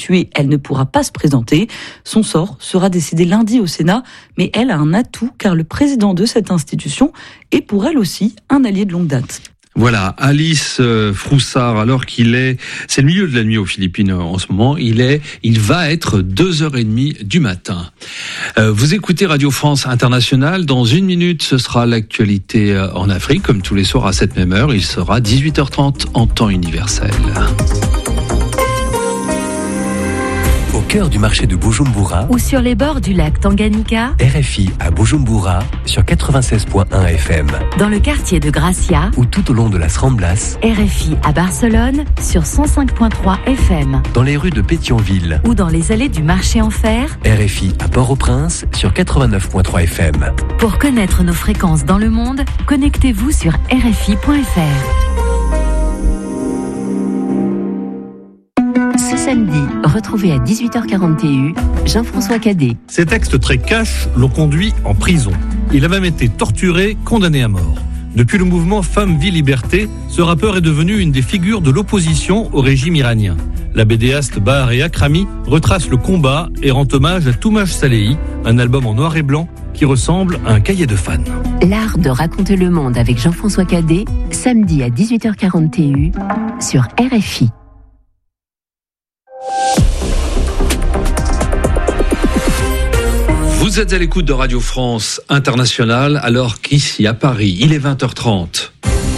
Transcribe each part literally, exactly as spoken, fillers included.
tuée, elle ne pourra pas se présenter. Son sort sera décidé lundi au Sénat, mais elle a un atout car le président de cette institution est pour elle aussi un allié de longue date. Voilà, Alice Froussard, alors qu'il est, c'est le milieu de la nuit aux Philippines en ce moment, il est, il va être deux heures trente du matin. Euh, vous écoutez Radio France Internationale, dans une minute ce sera l'actualité en Afrique, comme tous les soirs à cette même heure, il sera dix-huit heures trente en temps universel. Au cœur du marché de Bujumbura ou sur les bords du lac Tanganyika, R F I à Bujumbura sur quatre-vingt-seize point un F M. Dans le quartier de Gracia ou tout au long de las Ramblas, R F I à Barcelone sur cent cinq point trois F M. Dans les rues de Pétionville ou dans les allées du marché en fer, R F I à Port-au-Prince sur quatre-vingt-neuf point trois F M. Pour connaître nos fréquences dans le monde, connectez-vous sur R F I point F R. Ce samedi, retrouvez à dix-huit heures quarante et un Jean-François Cadet. Ces textes très cash l'ont conduit en prison. Il a même été torturé, condamné à mort. Depuis le mouvement Femmes, Vie, Liberté, ce rappeur est devenu une des figures de l'opposition au régime iranien. La bédéaste Bahar et Akrami retrace le combat et rend hommage à Toumaj Salehi, un album en noir et blanc qui ressemble à un cahier de fans. L'art de raconter le monde avec Jean-François Cadet, samedi à dix-huit heures quarante et un sur R F I. Vous êtes à l'écoute de Radio France Internationale, alors qu'ici à Paris, il est vingt heures trente.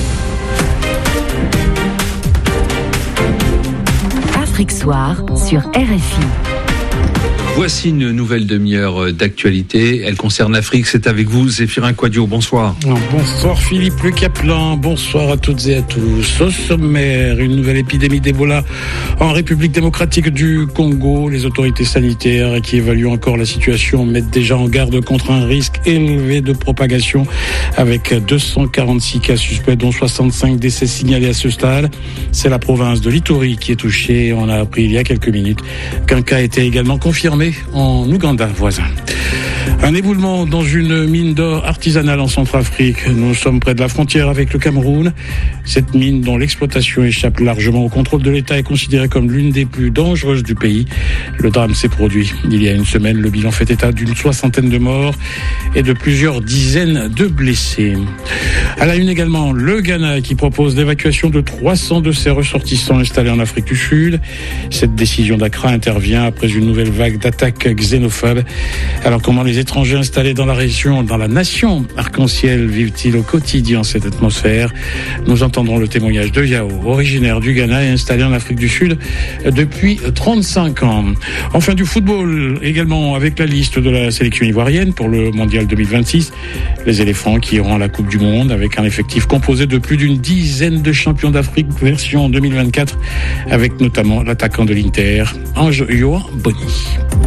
Afrique Soir sur R F I. Voici une nouvelle demi-heure d'actualité. Elle concerne l'Afrique. C'est avec vous, Zéphirin Quadio. Bonsoir. Bonsoir Philippe Le Caplan. Bonsoir à toutes et à tous. Au sommaire, une nouvelle épidémie d'Ebola en République démocratique du Congo. Les autorités sanitaires qui évaluent encore la situation mettent déjà en garde contre un risque élevé de propagation avec deux cent quarante-six cas suspects, dont soixante-cinq décès signalés à ce stade. C'est la province de l'Ituri qui est touchée. On a appris il y a quelques minutes qu'un cas était également confirmé en Ouganda voisin. Un éboulement dans une mine d'or artisanale en Centrafrique. Nous sommes près de la frontière avec le Cameroun. Cette mine, dont l'exploitation échappe largement au contrôle de l'État, est considérée comme l'une des plus dangereuses du pays. Le drame s'est produit il y a une semaine. Le bilan fait état d'une soixantaine de morts et de plusieurs dizaines de blessés. À la une également, le Ghana qui propose l'évacuation de trois cents de ses ressortissants installés en Afrique du Sud. Cette décision d'Accra intervient après une nouvelle vague d'attaques xénophobes. Alors comment les étrangers installés dans la région, dans la nation arc-en-ciel, vivent-ils au quotidien cette atmosphère? Nous entendrons le témoignage de Yao, originaire du Ghana et installé en Afrique du Sud depuis trente-cinq ans. Enfin du football également, avec la liste de la sélection ivoirienne pour le mondial deux mille vingt-six. Les éléphants qui iront à la Coupe du Monde avec un effectif composé de plus d'une dizaine de champions d'Afrique version deux mille vingt-quatre, avec notamment l'attaquant de l'Inter, Ange Yohan Boni.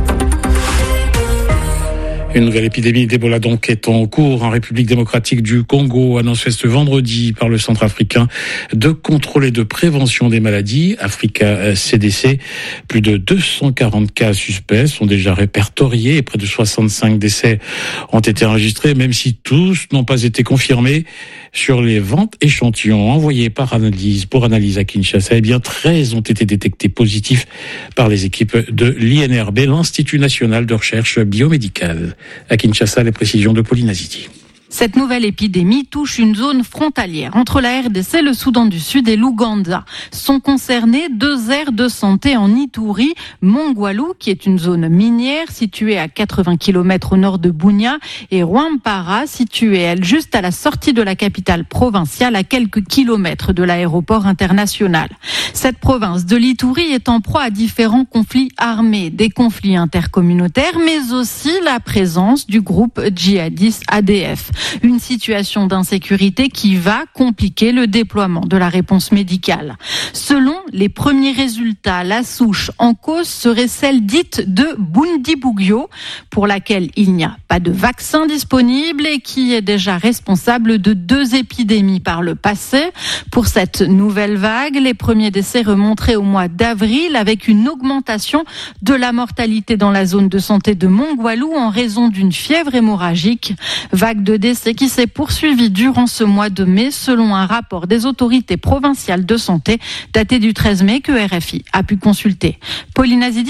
Une nouvelle épidémie d'Ebola donc est en cours en République démocratique du Congo, annoncée ce vendredi par le Centre africain de contrôle et de prévention des maladies, Africa C D C. Plus de deux cent quarante cas suspects sont déjà répertoriés et près de soixante-cinq décès ont été enregistrés, même si tous n'ont pas été confirmés. Sur les vingt échantillons envoyés par analyse, pour analyse à Kinshasa, eh bien treize ont été détectés positifs par les équipes de l'I N R B, l'Institut national de recherche biomédicale. À Kinshasa, les précisions de Pauline Aziti. Cette nouvelle épidémie touche une zone frontalière entre la R D C, le Soudan du Sud et l'Ouganda. Sont concernées deux aires de santé en Ituri, Mongwalu, qui est une zone minière située à quatre-vingts kilomètres au nord de Bunia, et Rwampara, située, elle, juste à la sortie de la capitale provinciale, à quelques kilomètres de l'aéroport international. Cette province de l'Ituri est en proie à différents conflits armés, des conflits intercommunautaires, mais aussi la présence du groupe djihadiste A D F. Une situation d'insécurité qui va compliquer le déploiement de la réponse médicale. Selon les premiers résultats, la souche en cause serait celle dite de Bundibugyo, pour laquelle il n'y a pas de vaccin disponible et qui est déjà responsable de deux épidémies par le passé. Pour cette nouvelle vague, les premiers décès remonteraient au mois d'avril avec une augmentation de la mortalité dans la zone de santé de Mongwalu en raison d'une fièvre hémorragique. Vague de décès qui s'est poursuivi durant ce mois de mai, selon un rapport des autorités provinciales de santé daté du treize mai que R F I a pu consulter. Pauline Azidi.